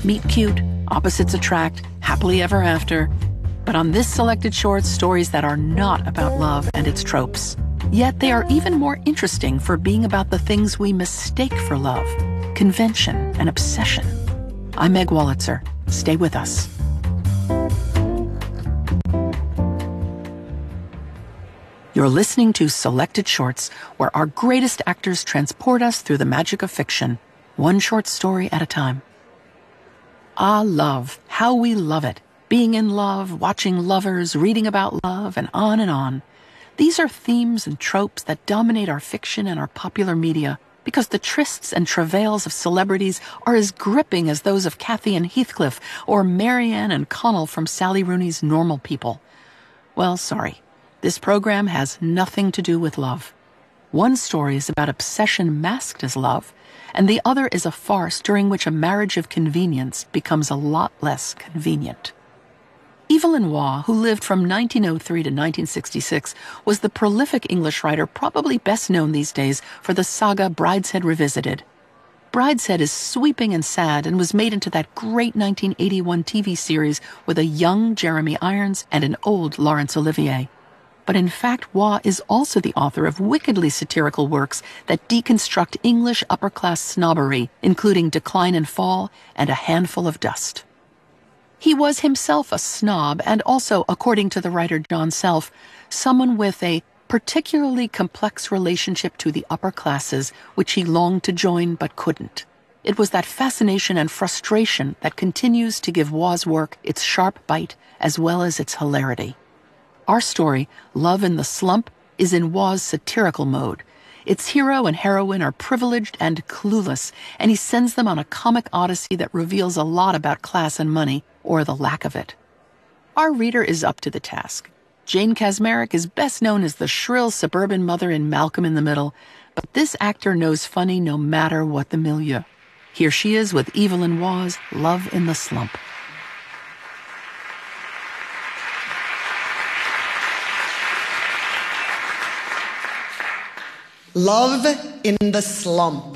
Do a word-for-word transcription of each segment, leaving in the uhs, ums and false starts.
Meet cute, opposites attract, happily ever after. But on this selected short, stories that are not about love and its tropes. Yet they are even more interesting for being about the things we mistake for love, convention and obsession. I'm Meg Wolitzer. Stay with us. You're listening to Selected Shorts, where our greatest actors transport us through the magic of fiction, one short story at a time. Ah, love, how we love it. Being in love, watching lovers, reading about love, and on and on. These are themes and tropes that dominate our fiction and our popular media because the trysts and travails of celebrities are as gripping as those of Cathy and Heathcliff or Marianne and Connell from Sally Rooney's Normal People. Well, sorry. This program has nothing to do with love. One story is about obsession masked as love, and the other is a farce during which a marriage of convenience becomes a lot less convenient. Evelyn Waugh, who lived from nineteen oh three to nineteen sixty-six, was the prolific English writer probably best known these days for the saga Brideshead Revisited. Brideshead is sweeping and sad and was made into that great nineteen eighty-one T V series with a young Jeremy Irons and an old Laurence Olivier. But in fact, Waugh is also the author of wickedly satirical works that deconstruct English upper-class snobbery, including Decline and Fall and A Handful of Dust. He was himself a snob and also, according to the writer John Self, someone with a particularly complex relationship to the upper classes, which he longed to join but couldn't. It was that fascination and frustration that continues to give Waugh's work its sharp bite as well as its hilarity. Our story, Love in the Slump, is in Waugh's satirical mode. Its hero and heroine are privileged and clueless, and he sends them on a comic odyssey that reveals a lot about class and money, or the lack of it. Our reader is up to the task. Jane Kaczmarek is best known as the shrill suburban mother in Malcolm in the Middle, but this actor knows funny no matter what the milieu. Here she is with Evelyn Waugh's Love in the Slump. Love in the Slump.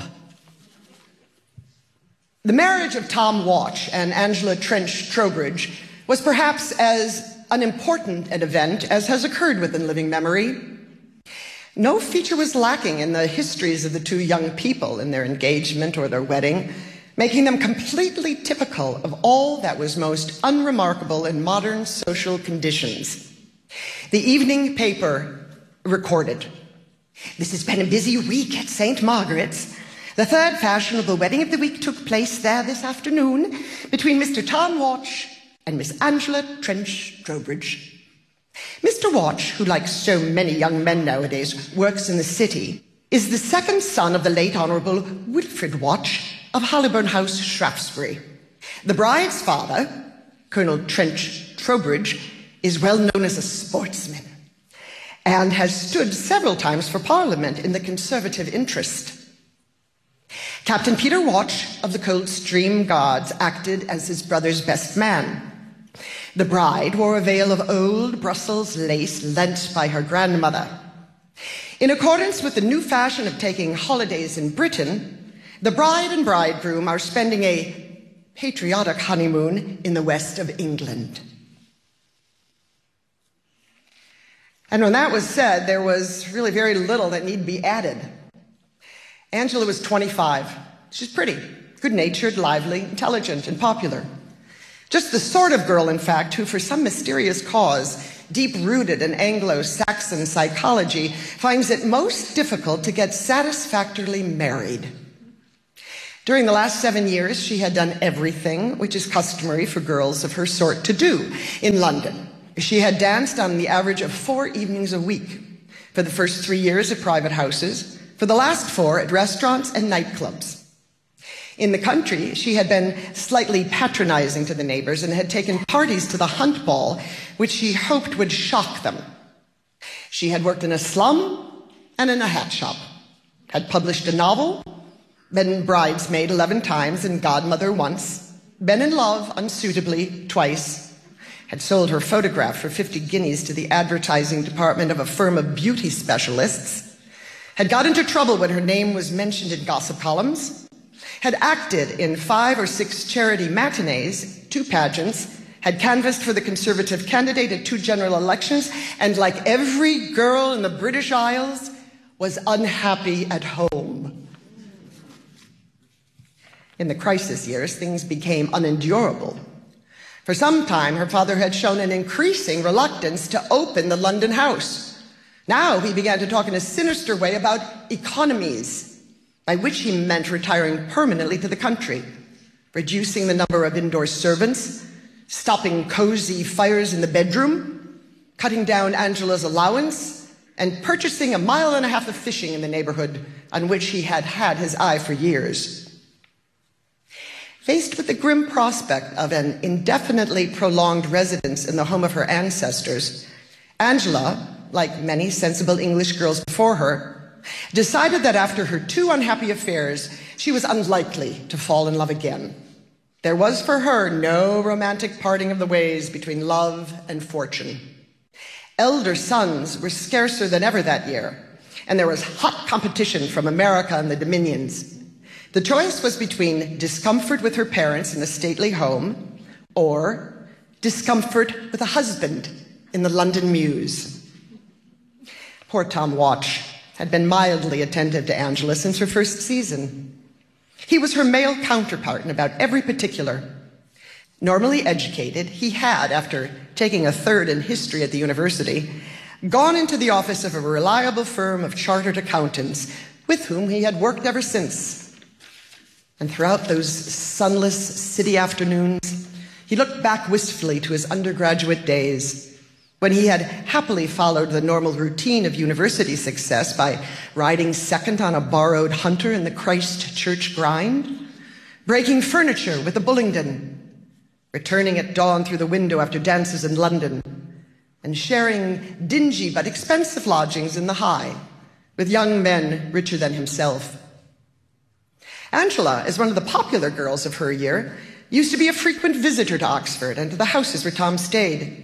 The marriage of Tom Walsh and Angela Trench Trowbridge was perhaps as unimportant an event as has occurred within living memory. No feature was lacking in the histories of the two young people in their engagement or their wedding, making them completely typical of all that was most unremarkable in modern social conditions. The evening paper recorded, "This has been a busy week at Saint Margaret's. The third fashionable wedding of the week took place there this afternoon between Mister Tom Walsh and Miss Angela Trench Trowbridge. Mister Walsh, who like so many young men nowadays works in the city, is the second son of the late Honourable Wilfrid Walsh of Hollyburn House, Shaftesbury. The bride's father, Colonel Trench Trowbridge, is well known as a sportsman and has stood several times for Parliament in the Conservative interest. Captain Peter Walsh of the Coldstream Guards acted as his brother's best man. The bride wore a veil of old Brussels lace lent by her grandmother. In accordance with the new fashion of taking holidays in Britain, the bride and bridegroom are spending a patriotic honeymoon in the west of England." And when that was said, there was really very little that need be added. Angela was twenty-five. She's pretty, good-natured, lively, intelligent, and popular. Just the sort of girl, in fact, who, for some mysterious cause, deep-rooted in Anglo-Saxon psychology, finds it most difficult to get satisfactorily married. During the last seven years, she had done everything which is customary for girls of her sort to do in London. She had danced on the average of four evenings a week, for the first three years at private houses, for the last four at restaurants and nightclubs. In the country, she had been slightly patronizing to the neighbors and had taken parties to the Hunt Ball, which she hoped would shock them. She had worked in a slum and in a hat shop, had published a novel, been bridesmaid eleven times and godmother once, been in love unsuitably twice, had sold her photograph for fifty guineas to the advertising department of a firm of beauty specialists, had got into trouble when her name was mentioned in gossip columns, had acted in five or six charity matinees, two pageants, had canvassed for the Conservative candidate at two general elections, and like every girl in the British Isles, was unhappy at home. In the crisis years, things became unendurable. For some time, her father had shown an increasing reluctance to open the London house. Now he began to talk in a sinister way about economies, by which he meant retiring permanently to the country, reducing the number of indoor servants, stopping cozy fires in the bedroom, cutting down Angela's allowance, and purchasing a mile and a half of fishing in the neighborhood on which he had had his eye for years. Faced with the grim prospect of an indefinitely prolonged residence in the home of her ancestors, Angela, like many sensible English girls before her, decided that after her two unhappy affairs, she was unlikely to fall in love again. There was for her no romantic parting of the ways between love and fortune. Elder sons were scarcer than ever that year, and there was hot competition from America and the Dominions. The choice was between discomfort with her parents in a stately home or discomfort with a husband in the London mews. Poor Tom Watch had been mildly attentive to Angela since her first season. He was her male counterpart in about every particular. Normally educated, he had, after taking a third in history at the university, gone into the office of a reliable firm of chartered accountants with whom he had worked ever since. And throughout those sunless city afternoons, he looked back wistfully to his undergraduate days, when he had happily followed the normal routine of university success by riding second on a borrowed Hunter in the Christ Church grind, breaking furniture with the Bullingdon, returning at dawn through the window after dances in London, and sharing dingy but expensive lodgings in the High with young men richer than himself. Angela, as one of the popular girls of her year, used to be a frequent visitor to Oxford and to the houses where Tom stayed.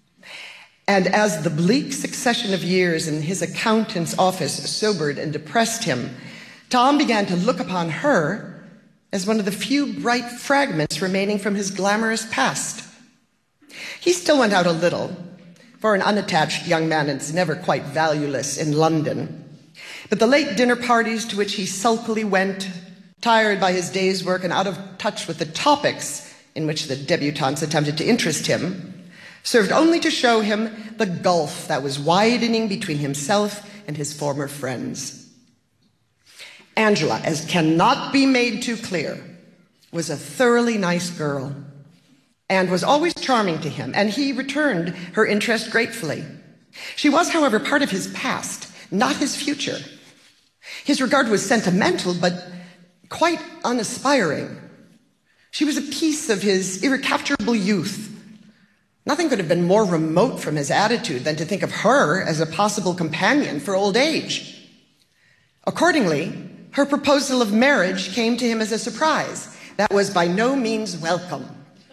And as the bleak succession of years in his accountant's office sobered and depressed him, Tom began to look upon her as one of the few bright fragments remaining from his glamorous past. He still went out a little, for an unattached young man is never quite valueless in London. But the late dinner parties to which he sulkily went, tired by his day's work and out of touch with the topics in which the debutantes attempted to interest him, served only to show him the gulf that was widening between himself and his former friends. Angela, as cannot be made too clear, was a thoroughly nice girl and was always charming to him, and he returned her interest gratefully. She was, however, part of his past, not his future. His regard was sentimental, but quite unaspiring. She was a piece of his irrecapturable youth. Nothing could have been more remote from his attitude than to think of her as a possible companion for old age. Accordingly, her proposal of marriage came to him as a surprise that was by no means welcome.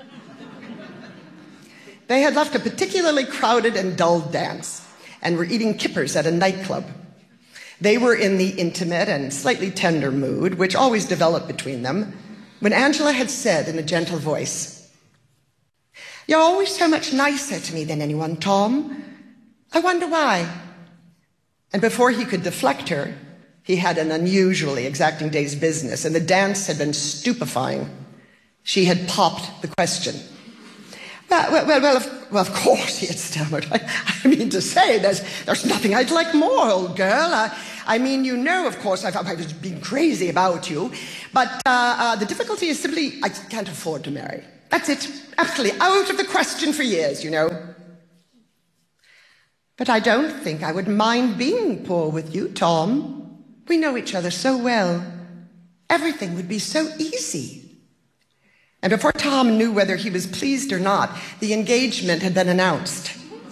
They had left a particularly crowded and dull dance and were eating kippers at a nightclub. They were in the intimate and slightly tender mood, which always developed between them, when Angela had said in a gentle voice, "You're always so much nicer to me than anyone, Tom. I wonder why." And before he could deflect her, he had an unusually exacting day's business, and the dance had been stupefying. She had popped the question. Well, well, well, well, of, well, of course, he had stammered. I, I mean to say, there's, there's nothing I'd like more, old girl. Uh, I mean, you know, of course, I've, I've been crazy about you. But uh, uh, the difficulty is simply, I can't afford to marry. That's it. Absolutely out of the question for years, you know. But I don't think I would mind being poor with you, Tom. We know each other so well. Everything would be so easy. And before Tom knew whether he was pleased or not, the engagement had been announced.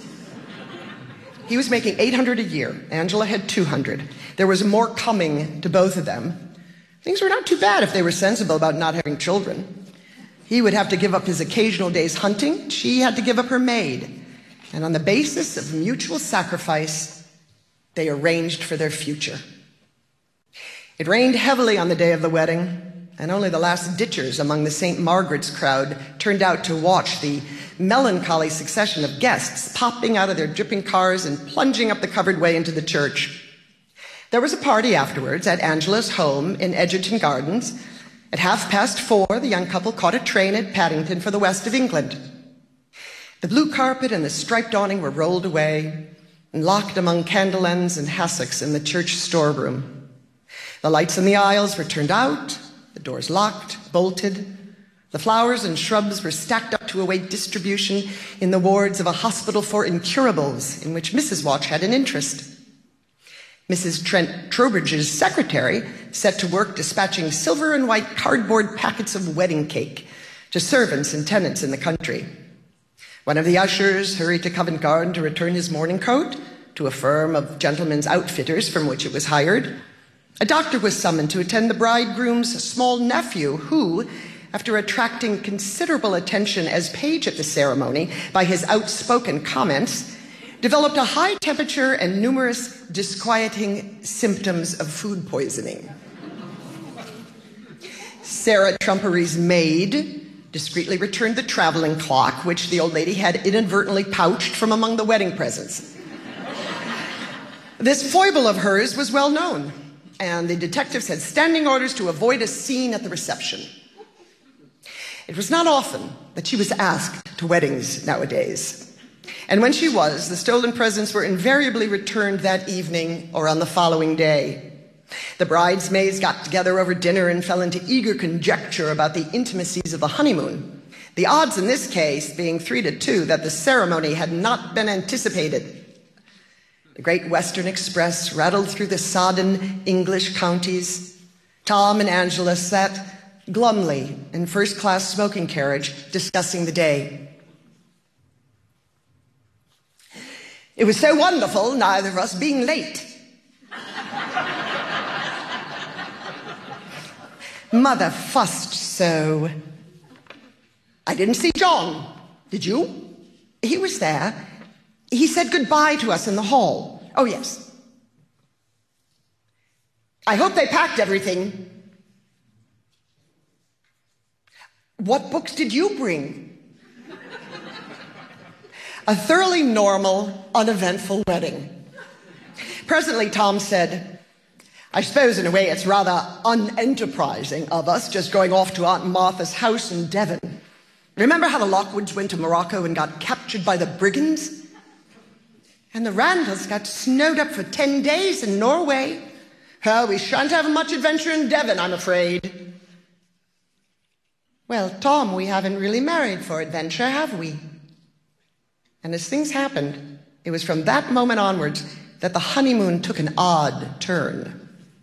He was making eight hundred dollars a year. Angela had two hundred dollars. There was more coming to both of them. Things were not too bad if they were sensible about not having children. He would have to give up his occasional days hunting. She had to give up her maid. And on the basis of mutual sacrifice, they arranged for their future. It rained heavily on the day of the wedding. and only the last ditchers among the Saint Margaret's crowd turned out to watch the melancholy succession of guests popping out of their dripping cars and plunging up the covered way into the church. There was a party afterwards at Angela's home in Edgerton Gardens. At half past four, the young couple caught a train at Paddington for the west of England. The blue carpet and the striped awning were rolled away and locked among candle ends and hassocks in the church storeroom. The lights in the aisles were turned out, the doors locked, bolted. The flowers and shrubs were stacked up to await distribution in the wards of a hospital for incurables, in which Missus Watch had an interest. Missus Trent Trowbridge's secretary set to work dispatching silver and white cardboard packets of wedding cake to servants and tenants in the country. One of the ushers hurried to Covent Garden to return his mourning coat to a firm of gentlemen's outfitters from which it was hired. A doctor was summoned to attend the bridegroom's small nephew who, after attracting considerable attention as page at the ceremony by his outspoken comments, developed a high temperature and numerous disquieting symptoms of food poisoning. Sarah Trumpery's maid discreetly returned the traveling clock, which the old lady had inadvertently pouched from among the wedding presents. This foible of hers was well known, and the detectives had standing orders to avoid a scene at the reception. It was not often that she was asked to weddings nowadays. And when she was, the stolen presents were invariably returned that evening or on the following day. The bridesmaids got together over dinner and fell into eager conjecture about the intimacies of the honeymoon. The odds in this case being three to two that the ceremony had not been anticipated. The Great Western Express rattled through the sodden English counties. Tom and Angela sat glumly in first-class smoking carriage discussing the day. It was so wonderful, neither of us being late. Mother fussed so. I didn't see John. Did you? He was there. He said goodbye to us in the hall. Oh, yes. I hope they packed everything. What books did you bring? A thoroughly normal, uneventful wedding. Presently, Tom said, I suppose in a way it's rather unenterprising of us just going off to Aunt Martha's house in Devon. Remember how the Lockwoods went to Morocco and got captured by the brigands? And the Randalls got snowed up for ten days in Norway. Well, we shan't have much adventure in Devon, I'm afraid. Well, Tom, we haven't really married for adventure, have we? And as things happened, it was from that moment onwards that the honeymoon took an odd turn.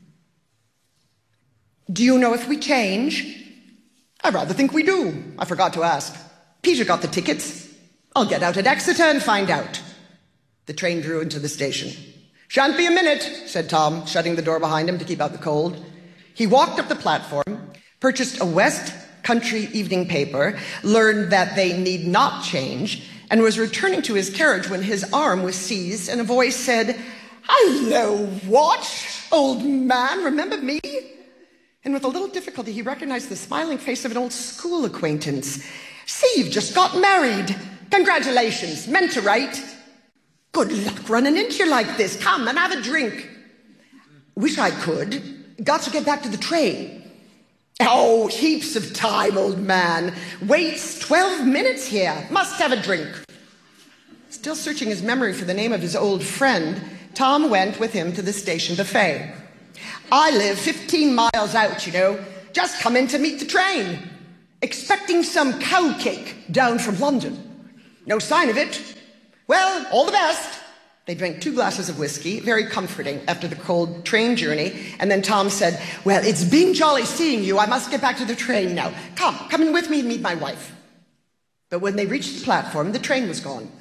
Do you know if we change? I rather think we do. I forgot to ask. Peter got the tickets. I'll get out at Exeter and find out. The train drew into the station. Shan't be a minute, said Tom, shutting the door behind him to keep out the cold. He walked up the platform, purchased a West Country evening paper, learned that they need not change, and was returning to his carriage when his arm was seized and a voice said, Hello, Watch, old man, remember me? And with a little difficulty, he recognized the smiling face of an old school acquaintance. See, you've just got married. Congratulations, meant to write. Good luck running into you like this. Come and have a drink. Wish I could. Got to get back to the train. Oh, heaps of time, old man. Waits twelve minutes here. Must have a drink. Still searching his memory for the name of his old friend, Tom went with him to the station buffet. I live fifteen miles out, you know. Just come in to meet the train. Expecting some cow cake down from London. No sign of it. Well, all the best. They drank two glasses of whiskey, very comforting after the cold train journey. And then Tom said, well, it's been jolly seeing you. I must get back to the train now. Come, come in with me and meet my wife. But when they reached the platform, the train was gone.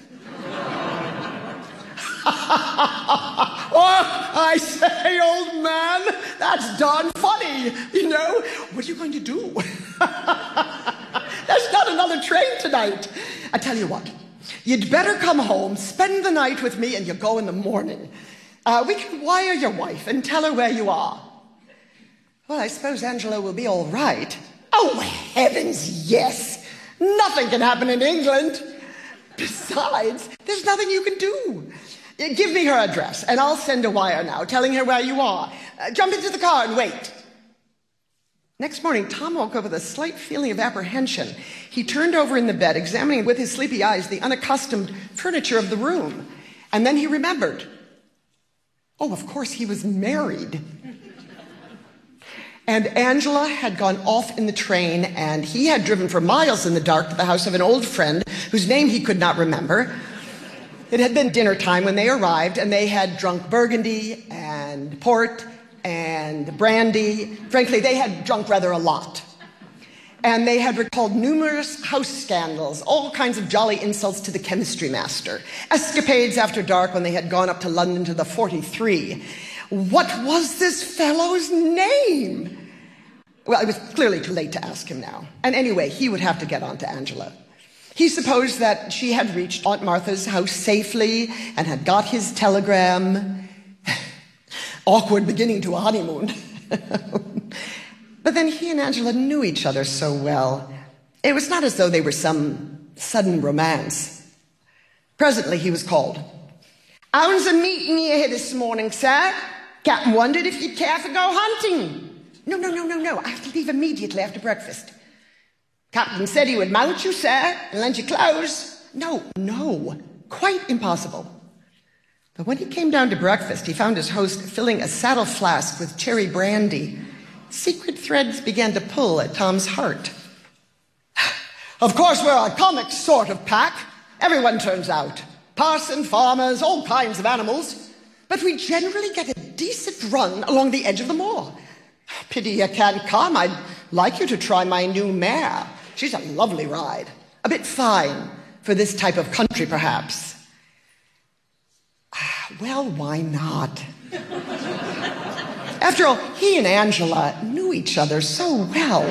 Oh, I say, old man, that's darn funny. You know, what are you going to do? There's not another train tonight. I tell you what. You'd better come home, spend the night with me, and you go in the morning. Uh, we can wire your wife and tell her where you are. Well, I suppose Angela will be all right. Oh, heavens, yes. Nothing can happen in England. Besides, there's nothing you can do. Give me her address, and I'll send a wire now telling her where you are. Uh, jump into the car and wait. Next morning, Tom woke up with a slight feeling of apprehension. He turned over in the bed, examining with his sleepy eyes the unaccustomed furniture of the room. And then he remembered. Oh, of course, he was married. And Angela had gone off in the train, and he had driven for miles in the dark to the house of an old friend whose name he could not remember. It had been dinner time when they arrived, and they had drunk Burgundy and port and brandy. Frankly, they had drunk rather a lot. And they had recalled numerous house scandals, all kinds of jolly insults to the chemistry master, escapades after dark when they had gone up to London to the forty-three. What was this fellow's name? Well, it was clearly too late to ask him now. And anyway, he would have to get on to Angela. He supposed that she had reached Aunt Martha's house safely and had got his telegram. Awkward beginning to a honeymoon. But then he and Angela knew each other so well. It was not as though they were some sudden romance. Presently he was called. I was a meeting you here this morning, sir. Captain wondered if you'd care to go hunting. No, no, no, no, no. I have to leave immediately after breakfast. Captain said he would mount you, sir, and lend you clothes. No, no. Quite impossible. But when he came down to breakfast, he found his host filling a saddle flask with cherry brandy. Secret threads began to pull at Tom's heart. Of course, we're a comic sort of pack. Everyone turns out. Parson, farmers, all kinds of animals. But we generally get a decent run along the edge of the moor. Pity you can't come. I'd like you to try my new mare. She's a lovely ride. A bit fine for this type of country, perhaps. Well, why not? After all, he and Angela knew each other so well.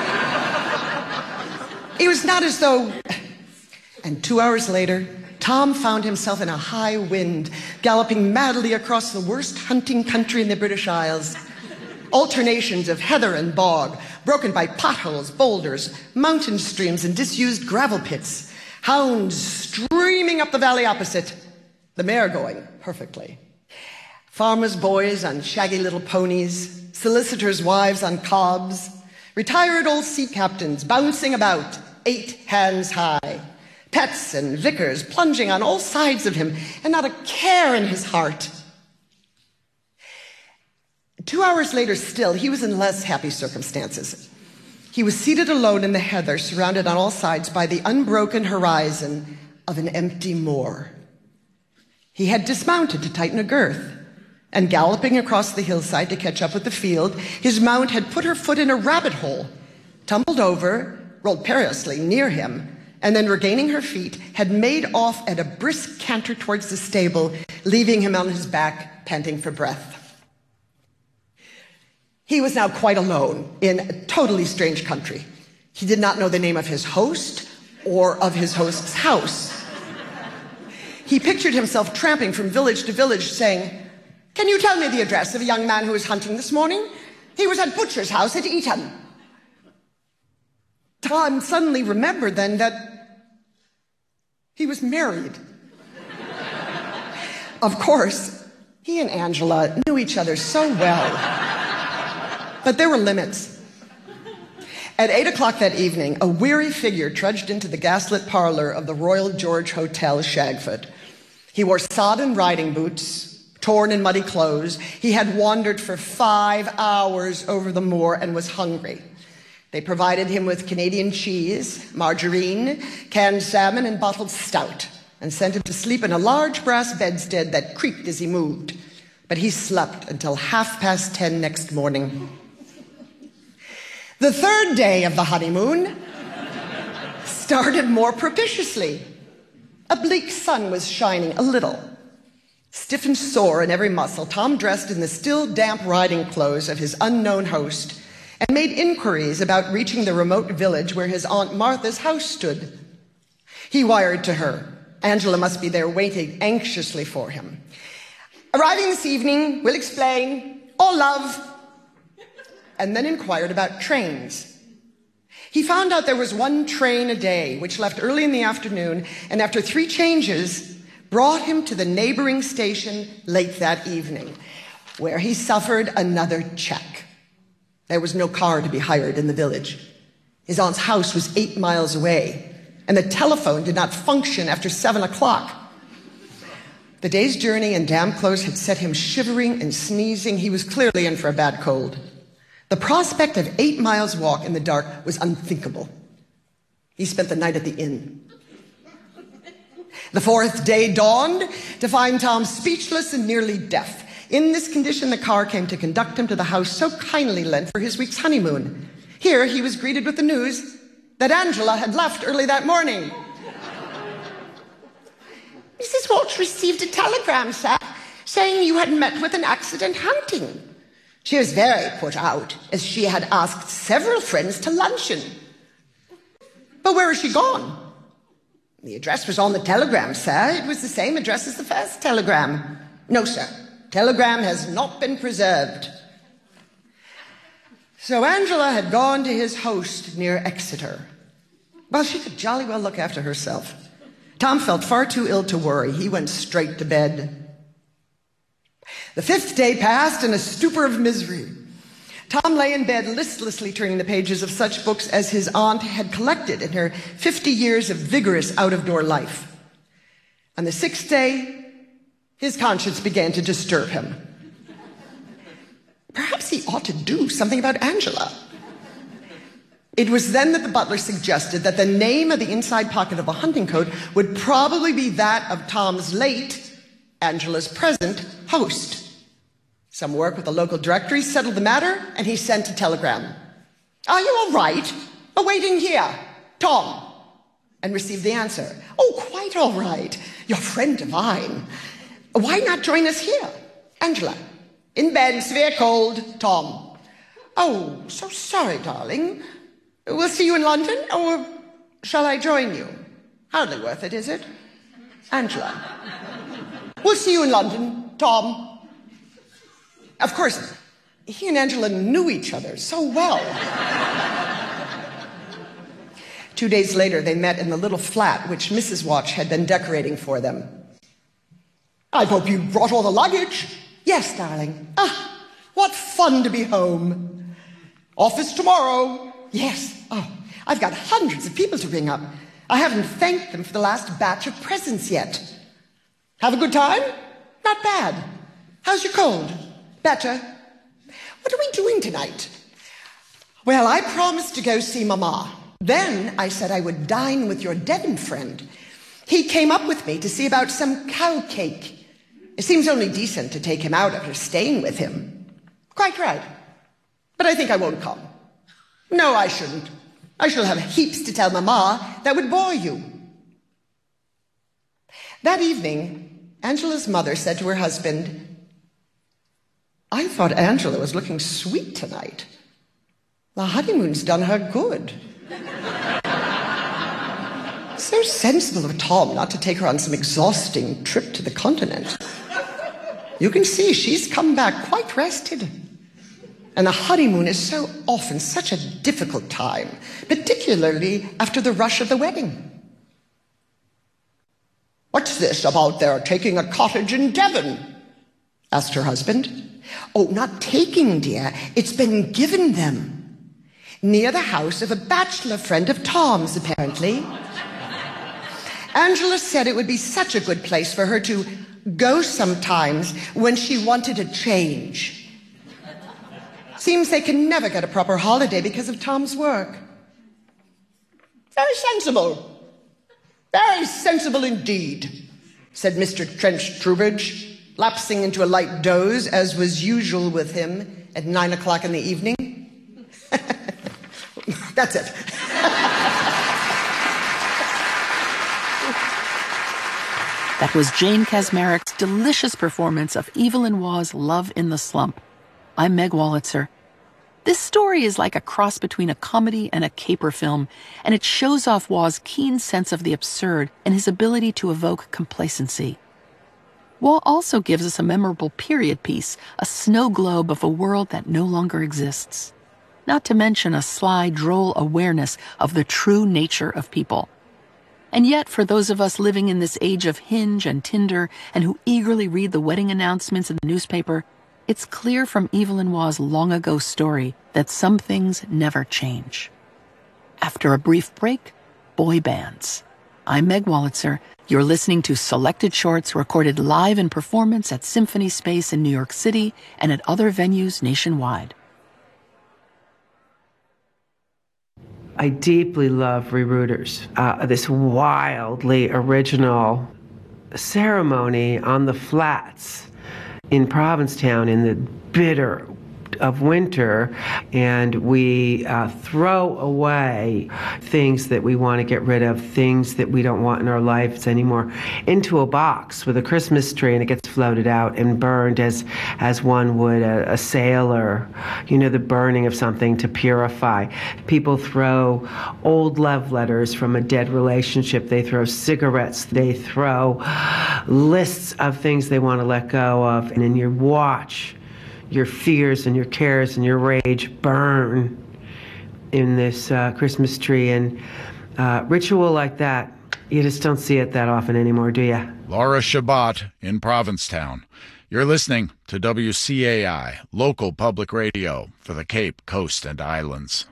It was not as though... And two hours later, Tom found himself in a high wind, galloping madly across the worst hunting country in the British Isles. Alternations of heather and bog, broken by potholes, boulders, mountain streams, and disused gravel pits. Hounds streaming up the valley opposite, the mare going perfectly. Farmers' boys on shaggy little ponies, solicitors' wives on cobs, retired old sea captains bouncing about, eight hands high, pets and vicars plunging on all sides of him, and not a care in his heart. Two hours later still, he was in less happy circumstances. He was seated alone in the heather, surrounded on all sides by the unbroken horizon of an empty moor. He had dismounted to tighten a girth, and galloping across the hillside to catch up with the field, his mount had put her foot in a rabbit hole, tumbled over, rolled perilously near him, and then regaining her feet, had made off at a brisk canter towards the stable, leaving him on his back, panting for breath. He was now quite alone in a totally strange country. He did not know the name of his host or of his host's house. He pictured himself tramping from village to village saying, "Can you tell me the address of a young man who was hunting this morning? He was at Butcher's house at Eton." Tom suddenly remembered then that he was married. Of course, he and Angela knew each other so well. But there were limits. At eight o'clock that evening, a weary figure trudged into the gaslit parlor of the Royal George Hotel, Shagford. He wore sodden riding boots, torn and muddy clothes. He had wandered for five hours over the moor and was hungry. They provided him with Canadian cheese, margarine, canned salmon, and bottled stout, and sent him to sleep in a large brass bedstead that creaked as he moved. But he slept until half past ten next morning. The third day of the honeymoon started more propitiously. A bleak sun was shining a little. Stiff and sore in every muscle, Tom dressed in the still damp riding clothes of his unknown host and made inquiries about reaching the remote village where his Aunt Martha's house stood. He wired to her. Angela must be there waiting anxiously for him. "Arriving this evening, will explain. All love." and then inquired about trains. He found out there was one train a day, which left early in the afternoon, and after three changes, brought him to the neighboring station late that evening, where he suffered another check. There was no car to be hired in the village. His aunt's house was eight miles away, and the telephone did not function after seven o'clock. The day's journey and damp clothes had set him shivering and sneezing. He was clearly in for a bad cold. The prospect of eight miles walk in the dark was unthinkable. He spent the night at the inn. The fourth day dawned to find Tom speechless and nearly deaf. In this condition, the car came to conduct him to the house so kindly lent for his week's honeymoon. Here he was greeted with the news that Angela had left early that morning. Missus Walsh received a telegram, sir, saying you had met with an accident hunting. She was very put out, as she had asked several friends to luncheon. But where is she gone? The address was on the telegram, sir. It was the same address as the first telegram. No, sir. Telegram has not been preserved. So Angela had gone to his host near Exeter. Well, she could jolly well look after herself. Tom felt far too ill to worry. He went straight to bed. The fifth day passed in a stupor of misery. Tom lay in bed listlessly turning the pages of such books as his aunt had collected in her fifty years of vigorous out-of-door life. On the sixth day, his conscience began to disturb him. Perhaps he ought to do something about Angela. It was then that the butler suggested that the name of the inside pocket of a hunting coat would probably be that of Tom's late, Angela's present, host. Some work with the local directory settled the matter, and he sent a telegram. Are you all right? Awaiting here, Tom. And received the answer. Oh, quite all right. Your friend divine. Why not join us here? Angela. In bed, severe cold, Tom. Oh, so sorry, darling. We'll see you in London, or shall I join you? Hardly worth it, is it? Angela. We'll see you in London, Tom. Of course, he and Angela knew each other so well. Two days later, they met in the little flat which Missus Watch had been decorating for them. I hope you brought all the luggage. Yes, darling. Ah, what fun to be home. Office tomorrow. Yes. Oh, I've got hundreds of people to ring up. I haven't thanked them for the last batch of presents yet. Have a good time? Not bad. How's your cold? Better. What are we doing tonight? Well, I promised to go see Mama. Then I said I would dine with your Devon friend. He came up with me to see about some cow cake. It seems only decent to take him out after staying with him. Quite right. But I think I won't come. No, I shouldn't. I shall have heaps to tell Mama that would bore you. That evening, Angela's mother said to her husband, I thought Angela was looking sweet tonight. The honeymoon's done her good. So sensible of Tom not to take her on some exhausting trip to the continent. You can see she's come back quite rested. And the honeymoon is so often such a difficult time, particularly after the rush of the wedding. What's this about their taking a cottage in Devon? Asked her husband. Oh, not taking, dear. It's been given them. Near the house of a bachelor friend of Tom's, apparently. Angela said it would be such a good place for her to go sometimes when she wanted a change. Seems they can never get a proper holiday because of Tom's work. Very sensible. Very sensible indeed, said Mister Trench Trowbridge, lapsing into a light doze, as was usual with him at nine o'clock in the evening. That's it. That was Jane Kaczmarek's delicious performance of Evelyn Waugh's Love in the Slump. I'm Meg Wolitzer. This story is like a cross between a comedy and a caper film, and it shows off Waugh's keen sense of the absurd and his ability to evoke complacency. Waugh also gives us a memorable period piece, a snow globe of a world that no longer exists. not to mention a sly, droll awareness of the true nature of people. And yet, for those of us living in this age of Hinge and Tinder and who eagerly read the wedding announcements in the newspaper, it's clear from Evelyn Waugh's long-ago story that some things never change. After a brief break, boy bands. I'm Meg Wolitzer. You're listening to Selected Shorts recorded live in performance at Symphony Space in New York City and at other venues nationwide. I deeply love Rerouters, uh, this wildly original ceremony on the flats in Provincetown in the bitter of winter, and we uh, throw away things that we want to get rid of, things that we don't want in our lives anymore, into a box with a Christmas tree, and it gets floated out and burned as as one would a, a sailor, you know, the burning of something to purify. People throw old love letters from a dead relationship. They throw cigarettes. They throw lists of things they want to let go of, and then you watch your fears and your cares and your rage burn in this uh, Christmas tree. And uh, ritual like that, you just don't see it that often anymore, do you? Laura Shabbat in Provincetown. You're listening to W C A I, local public radio for the Cape, Coast, and Islands.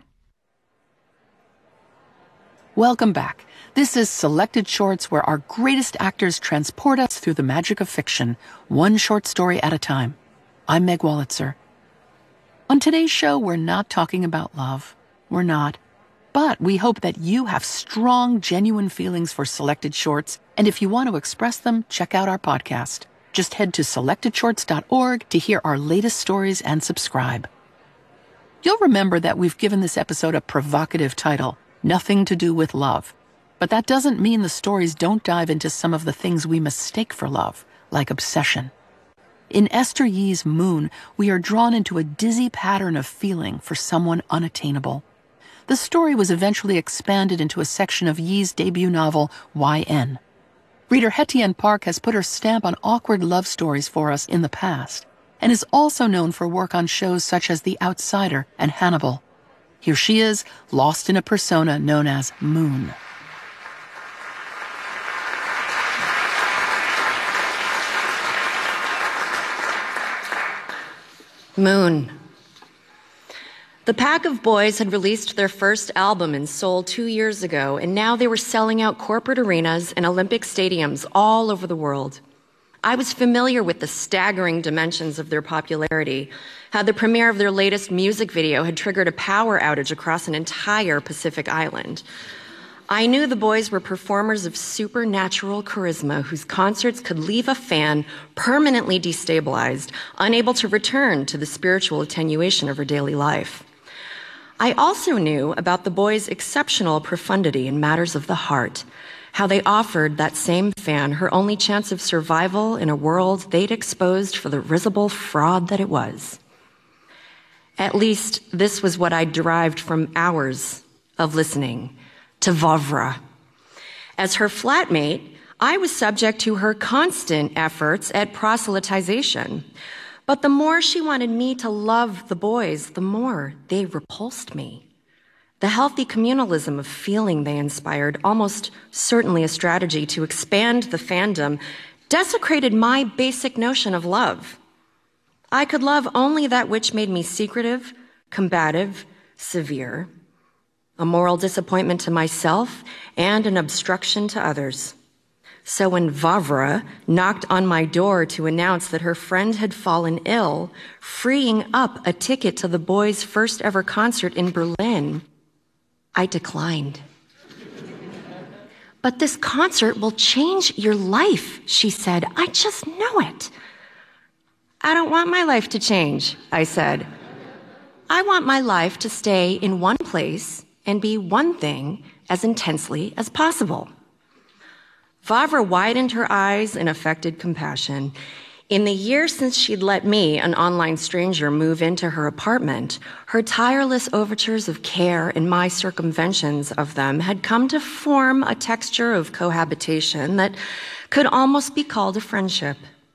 Welcome back. This is Selected Shorts, where our greatest actors transport us through the magic of fiction, one short story at a time. I'm Meg Wolitzer. On today's show, we're not talking about love. We're not. But we hope that you have strong, genuine feelings for Selected Shorts, and if you want to express them, check out our podcast. Just head to selected shorts dot org to hear our latest stories and subscribe. You'll remember that we've given this episode a provocative title, Nothing to Do with Love. But that doesn't mean the stories don't dive into some of the things we mistake for love, like obsession. In Esther Yi's Moon, we are drawn into a dizzy pattern of feeling for someone unattainable. The story was eventually expanded into a section of Yi's debut novel, Y N. Reader Hettienne Park has put her stamp on awkward love stories for us in the past, and is also known for work on shows such as The Outsider and Hannibal. Here she is, lost in a persona known as Moon. Moon. The Pack of Boys had released their first album in Seoul two years ago, and now they were selling out corporate arenas and Olympic stadiums all over the world. I was familiar with the staggering dimensions of their popularity, how the premiere of their latest music video had triggered a power outage across an entire Pacific island. I knew the boys were performers of supernatural charisma whose concerts could leave a fan permanently destabilized, unable to return to the spiritual attenuation of her daily life. I also knew about the boys' exceptional profundity in matters of the heart, how they offered that same fan her only chance of survival in a world they'd exposed for the risible fraud that it was. At least this was what I derived from hours of listening to Vavra. As her flatmate, I was subject to her constant efforts at proselytization. But the more she wanted me to love the boys, the more they repulsed me. The healthy communalism of feeling they inspired, almost certainly a strategy to expand the fandom, desecrated my basic notion of love. I could love only that which made me secretive, combative, severe, a moral disappointment to myself and an obstruction to others. So when Vavra knocked on my door to announce that her friend had fallen ill, freeing up a ticket to the boys' first ever concert in Berlin, I declined. But this concert will change your life, she said. I just know it. I don't want my life to change, I said. I want my life to stay in one place and be one thing as intensely as possible. Vavra widened her eyes in affected compassion. In the year since she'd let me, an online stranger, move into her apartment, her tireless overtures of care and my circumventions of them had come to form a texture of cohabitation that could almost be called a friendship.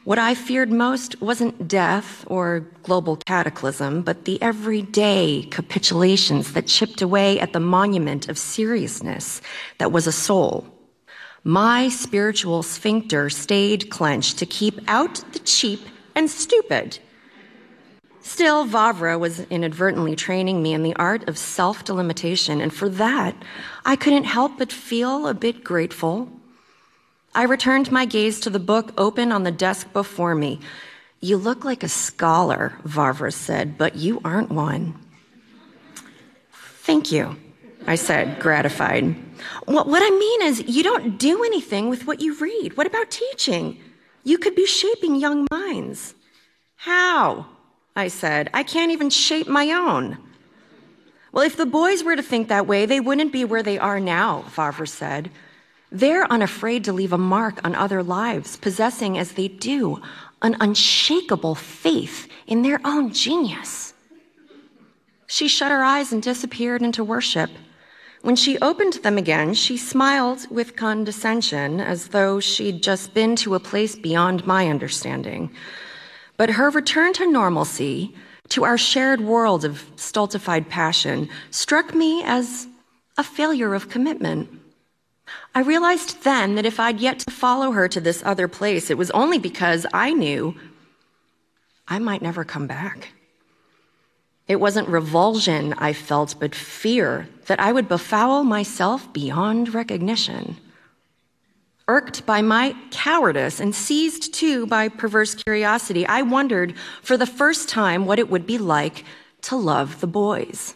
What I feared most wasn't death or global cataclysm, but the everyday capitulations that chipped away at the monument of seriousness that was a soul. My spiritual sphincter stayed clenched to keep out the cheap and stupid. Still, Vavra was inadvertently training me in the art of self-delimitation, and for that, I couldn't help but feel a bit grateful. I returned my gaze to the book open on the desk before me. "You look like a scholar," Vavra said, "but you aren't one." "Thank you," I said, gratified. What, what I mean is, you don't do anything with what you read. What about teaching? You could be shaping young minds. "How?" I said. "I can't even shape my own." "Well, if the boys were to think that way, they wouldn't be where they are now," Vavra said. "They're unafraid to leave a mark on other lives, possessing, as they do, an unshakable faith in their own genius." She shut her eyes and disappeared into worship. When she opened them again, she smiled with condescension, as though she'd just been to a place beyond my understanding. But her return to normalcy, to our shared world of stultified passion, struck me as a failure of commitment. I realized then that if I'd yet to follow her to this other place, it was only because I knew I might never come back. It wasn't revulsion I felt, but fear that I would befoul myself beyond recognition. Irked by my cowardice and seized too by perverse curiosity, I wondered for the first time what it would be like to love the boys.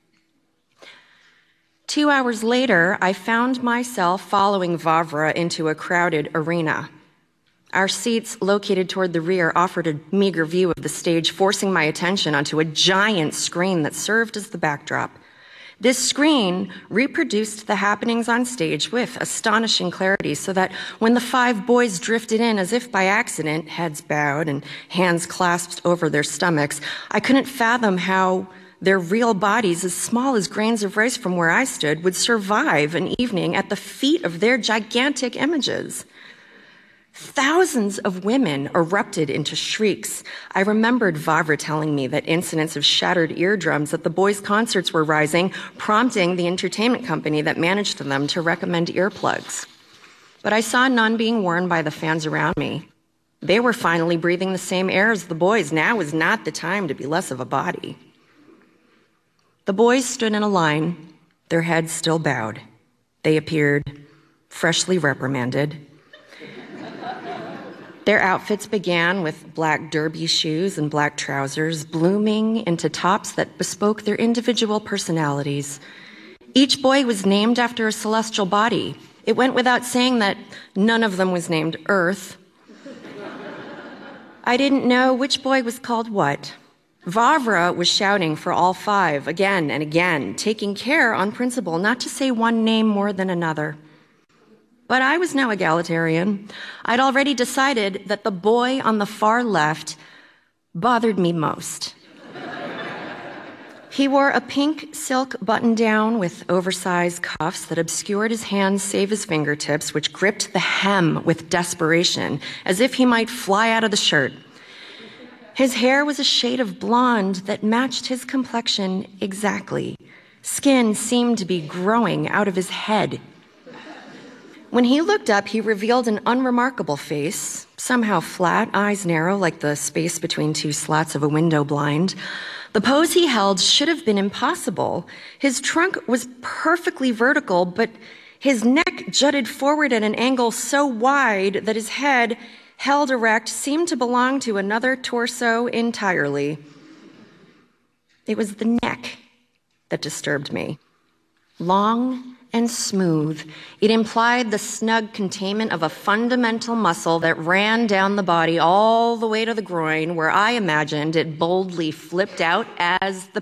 Two hours later, I found myself following Vavra into a crowded arena. Our seats, located toward the rear, offered a meager view of the stage, forcing my attention onto a giant screen that served as the backdrop. This screen reproduced the happenings on stage with astonishing clarity, so that when the five boys drifted in as if by accident, heads bowed and hands clasped over their stomachs, I couldn't fathom how their real bodies, as small as grains of rice from where I stood, would survive an evening at the feet of their gigantic images. Thousands of women erupted into shrieks. I remembered Vavra telling me that incidents of shattered eardrums at the boys' concerts were rising, prompting the entertainment company that managed them to recommend earplugs. But I saw none being worn by the fans around me. They were finally breathing the same air as the boys. Now was not the time to be less of a body. The boys stood in a line, their heads still bowed. They appeared freshly reprimanded. Their outfits began with black derby shoes and black trousers, blooming into tops that bespoke their individual personalities. Each boy was named after a celestial body. It went without saying that none of them was named Earth. I didn't know which boy was called what. Vavra was shouting for all five again and again, taking care on principle not to say one name more than another. But I was no egalitarian. I'd already decided that the boy on the far left bothered me most. He wore a pink silk button-down with oversized cuffs that obscured his hands save his fingertips, which gripped the hem with desperation, as if he might fly out of the shirt. His hair was a shade of blonde that matched his complexion exactly. Skin seemed to be growing out of his head. When he looked up, he revealed an unremarkable face, somehow flat, eyes narrow like the space between two slats of a window blind. The pose he held should have been impossible. His trunk was perfectly vertical, but his neck jutted forward at an angle so wide that his head, held erect, seemed to belong to another torso entirely. It was the neck that disturbed me. Long and smooth, it implied the snug containment of a fundamental muscle that ran down the body all the way to the groin, where I imagined it boldly flipped out as the...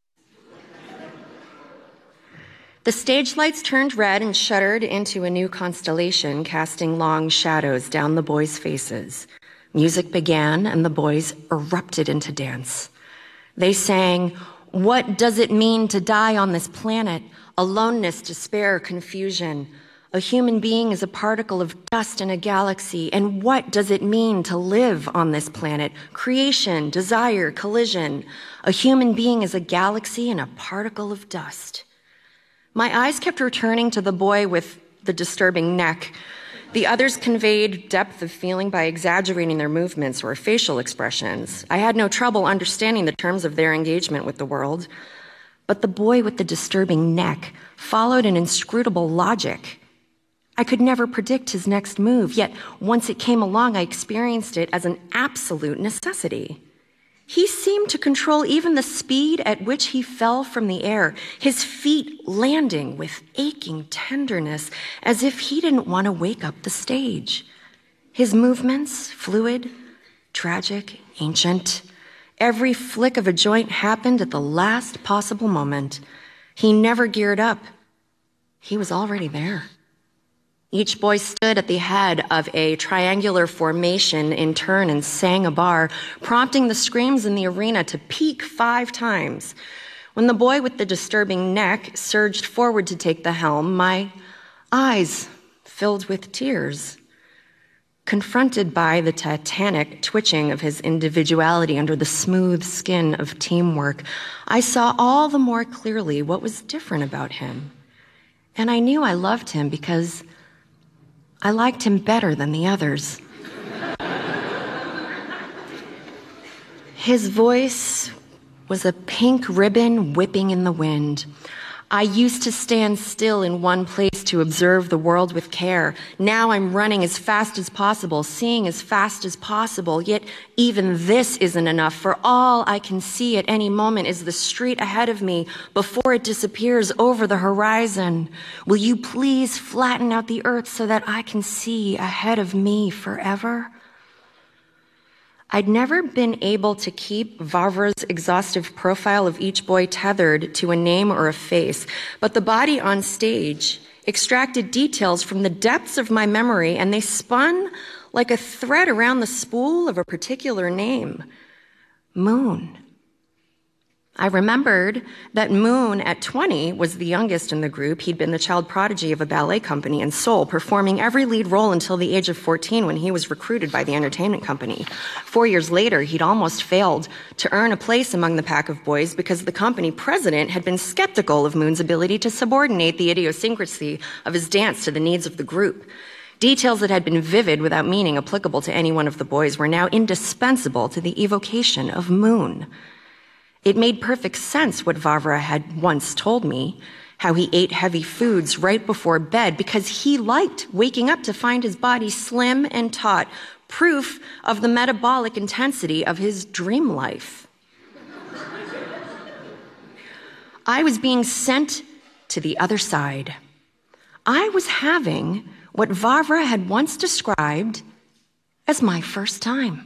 The stage lights turned red and shuddered into a new constellation, casting long shadows down the boys' faces. Music began, and the boys erupted into dance. They sang, "What does it mean to die on this planet? Aloneness, despair, confusion. A human being is a particle of dust in a galaxy, and what does it mean to live on this planet? Creation, desire, collision. A human being is a galaxy and a particle of dust. My eyes kept returning to the boy with the disturbing neck. The others conveyed depth of feeling by exaggerating their movements or facial expressions. I had no trouble understanding the terms of their engagement with the world. But the boy with the disturbing neck followed an inscrutable logic. I could never predict his next move, yet once it came along, I experienced it as an absolute necessity. He seemed to control even the speed at which he fell from the air, his feet landing with aching tenderness, as if he didn't want to wake up the stage. His movements, fluid, tragic, ancient. Every flick of a joint happened at the last possible moment. He never geared up. He was already there. Each boy stood at the head of a triangular formation in turn and sang a bar, prompting the screams in the arena to peak five times. When the boy with the disturbing neck surged forward to take the helm, my eyes filled with tears. Confronted by the titanic twitching of his individuality under the smooth skin of teamwork, I saw all the more clearly what was different about him. And I knew I loved him because I liked him better than the others. His voice was a pink ribbon whipping in the wind. I used to stand still in one place to observe the world with care. Now I'm running as fast as possible, seeing as fast as possible, yet even this isn't enough, for all I can see at any moment is the street ahead of me before it disappears over the horizon. Will you please flatten out the earth so that I can see ahead of me forever? I'd never been able to keep Vavra's exhaustive profile of each boy tethered to a name or a face, but the body on stage extracted details from the depths of my memory, and they spun like a thread around the spool of a particular name. Moon. I remembered that Moon, at twenty, was the youngest in the group. He'd been the child prodigy of a ballet company in Seoul, performing every lead role until the age of fourteen when he was recruited by the entertainment company. Four years later, he'd almost failed to earn a place among the pack of boys because the company president had been skeptical of Moon's ability to subordinate the idiosyncrasy of his dance to the needs of the group. Details that had been vivid without meaning applicable to any one of the boys were now indispensable to the evocation of Moon. It made perfect sense what Vavra had once told me, how he ate heavy foods right before bed because he liked waking up to find his body slim and taut, proof of the metabolic intensity of his dream life. I was being sent to the other side. I was having what Vavra had once described as my first time.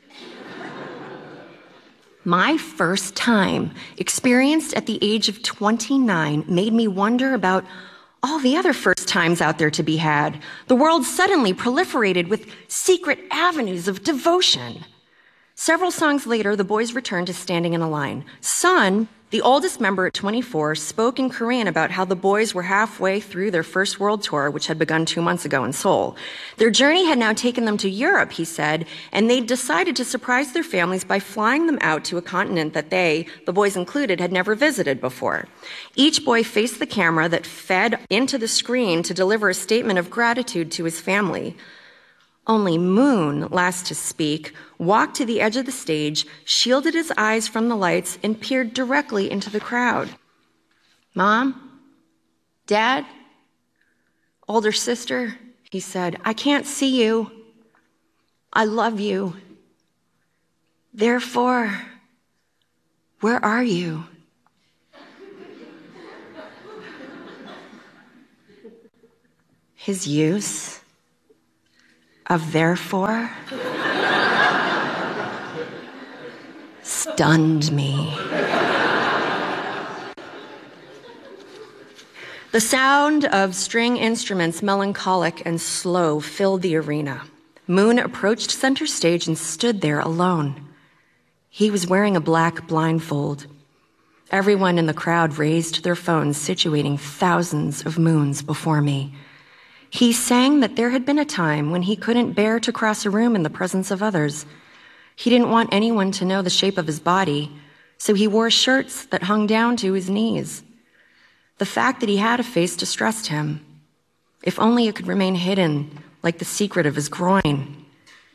My first time, experienced at the age of twenty-nine, made me wonder about all the other first times out there to be had. The world suddenly proliferated with secret avenues of devotion. Several songs later, the boys returned to standing in a line. Sun, the oldest member at twenty-four, spoke in Korean about how the boys were halfway through their first world tour, which had begun two months ago in Seoul. Their journey had now taken them to Europe, he said, and they'd decided to surprise their families by flying them out to a continent that they, the boys included, had never visited before. Each boy faced the camera that fed into the screen to deliver a statement of gratitude to his family. Only Moon, last to speak, walked to the edge of the stage, shielded his eyes from the lights, and peered directly into the crowd. Mom? Dad? Older sister? He said, I can't see you. I love you. Therefore, where are you? His use of therefore stunned me. The sound of string instruments, melancholic and slow, filled the arena. Moon approached center stage and stood there alone. He was wearing a black blindfold. Everyone in the crowd raised their phones, situating thousands of moons before me. He sang that there had been a time when he couldn't bear to cross a room in the presence of others. He didn't want anyone to know the shape of his body, so he wore shirts that hung down to his knees. The fact that he had a face distressed him. If only it could remain hidden, like the secret of his groin.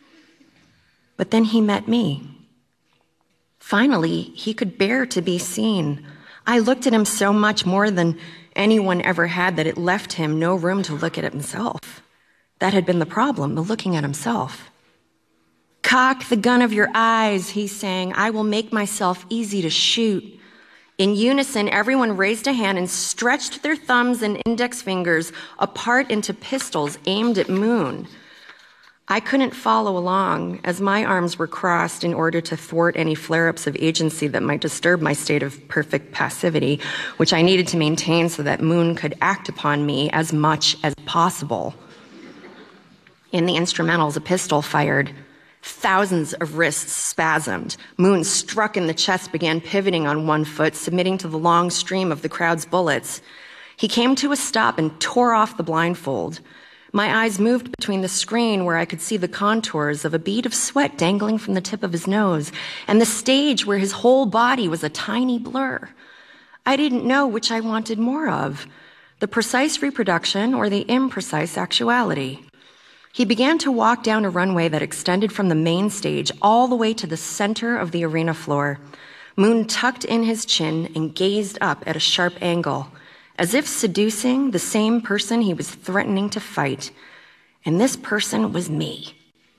But then he met me. Finally, he could bear to be seen. I looked at him so much more than anyone ever had that it left him no room to look at himself. That had been the problem, the looking at himself. "Cock the gun of your eyes," he sang. "I will make myself easy to shoot." In unison, everyone raised a hand and stretched their thumbs and index fingers apart into pistols aimed at Moon. I couldn't follow along as my arms were crossed in order to thwart any flare-ups of agency that might disturb my state of perfect passivity, which I needed to maintain so that Moon could act upon me as much as possible. In the instrumentals, a pistol fired. Thousands of wrists spasmed. Moon, struck in the chest, began pivoting on one foot, submitting to the long stream of the crowd's bullets. He came to a stop and tore off the blindfold. My eyes moved between the screen where I could see the contours of a bead of sweat dangling from the tip of his nose and the stage where his whole body was a tiny blur. I didn't know which I wanted more of, the precise reproduction or the imprecise actuality. He began to walk down a runway that extended from the main stage all the way to the center of the arena floor. Moon tucked in his chin and gazed up at a sharp angle, as if seducing the same person he was threatening to fight. And this person was me.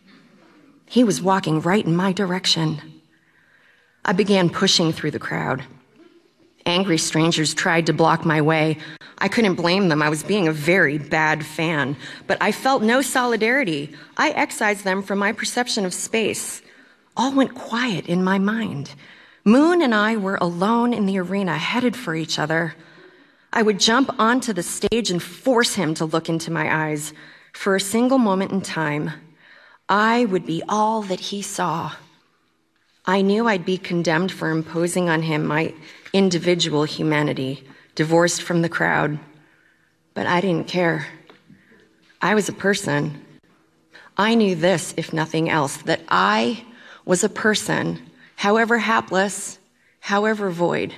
He was walking right in my direction. I began pushing through the crowd. Angry strangers tried to block my way. I couldn't blame them. I was being a very bad fan. But I felt no solidarity. I excised them from my perception of space. All went quiet in my mind. Moon and I were alone in the arena, headed for each other. I would jump onto the stage and force him to look into my eyes. For a single moment in time, I would be all that he saw. I knew I'd be condemned for imposing on him my individual humanity, divorced from the crowd. But I didn't care. I was a person. I knew this, if nothing else, that I was a person, however hapless, however void.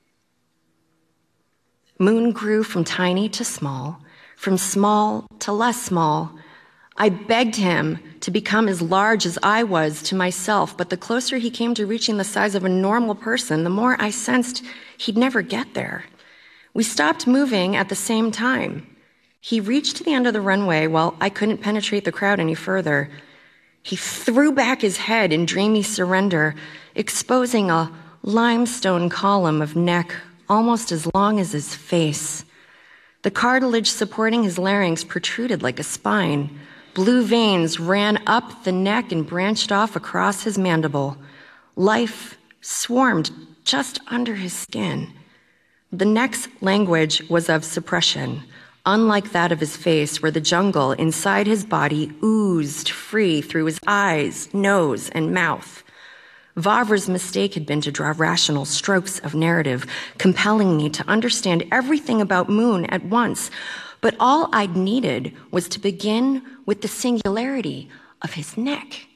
Moon grew from tiny to small, from small to less small. I begged him to become as large as I was to myself, but the closer he came to reaching the size of a normal person, the more I sensed he'd never get there. We stopped moving at the same time. He reached the end of the runway while I couldn't penetrate the crowd any further. He threw back his head in dreamy surrender, exposing a limestone column of neck almost as long as his face. The cartilage supporting his larynx protruded like a spine. Blue veins ran up the neck and branched off across his mandible. Life swarmed just under his skin. The neck's language was of suppression, unlike that of his face, where the jungle inside his body oozed free through his eyes, nose, and mouth. Vavre's mistake had been to draw rational strokes of narrative, compelling me to understand everything about Moon at once. But all I'd needed was to begin with the singularity of his neck.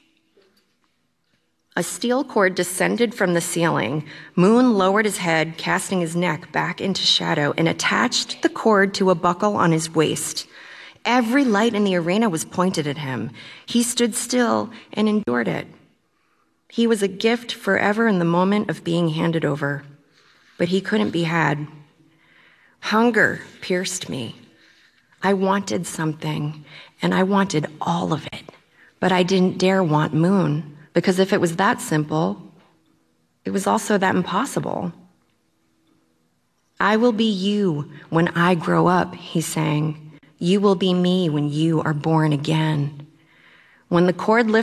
A steel cord descended from the ceiling. Moon lowered his head, casting his neck back into shadow, and attached the cord to a buckle on his waist. Every light in the arena was pointed at him. He stood still and endured it. He was a gift forever in the moment of being handed over, but he couldn't be had. Hunger pierced me. I wanted something, and I wanted all of it, but I didn't dare want Moon, because if it was that simple, it was also that impossible. I will be you when I grow up, he sang. You will be me when you are born again. When the cord lifted